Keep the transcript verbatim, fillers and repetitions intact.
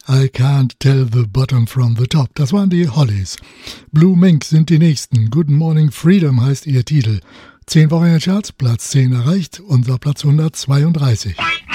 I can't tell the bottom from the top. Das waren die Hollies. Blue Mink sind die nächsten. Good Morning Freedom heißt ihr Titel. Zehn Wochen in den Charts, Platz zehn erreicht, unser Platz hundertzweiunddreißig.